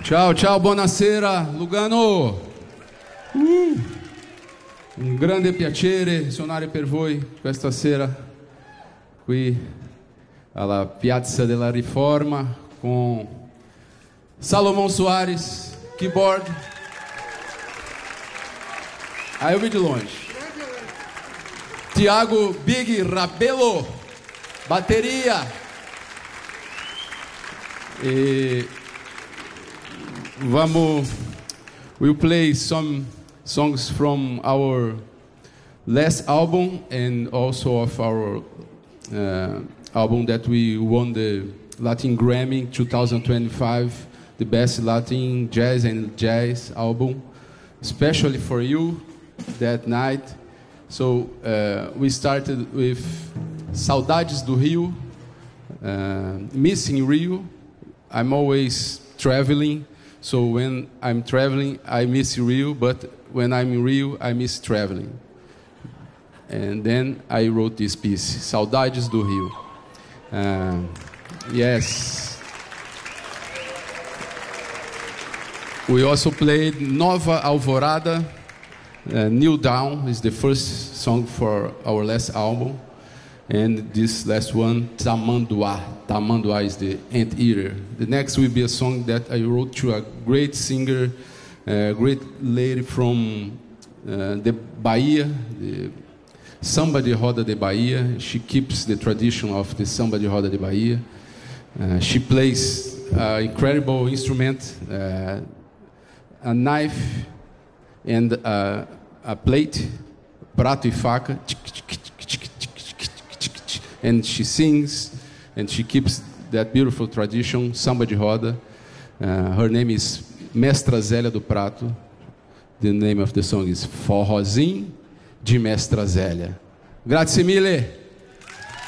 Ciao, ciao, buonasera Lugano. Un grande piacere suonare per voi questa sera qui alla Piazza della Riforma con Salomão Soares, keyboard. Aí eu vi de longe. Tiago Big Rabelo, bateria. E we'll play some songs from our last album and also of our album that we won the Latin Grammy 2025, the best Latin jazz and jazz album, especially for you that night. So we started with Saudades do Rio, Missing Rio. I'm always traveling, so when I'm traveling, I miss Rio, but when I'm in Rio, I miss traveling. And then I wrote this piece, Saudades do Rio. Yes. We also played Nova Alvorada. Kneel Down is the first song for our last album. And this last one, Tamanduá. Tamanduá is the anteater. The next will be a song that I wrote to a great singer, a great lady from the Bahia, the Samba de Roda de Bahia. She keeps the tradition of the Samba de Roda de Bahia. She plays an incredible instrument, a knife and a plate, prato e faca. And she sings, and she keeps that beautiful tradition, Samba de Roda. Her name is Mestra Zélia do Prato. The name of the song is Forrozinho de Mestra Zélia. Grazie mille.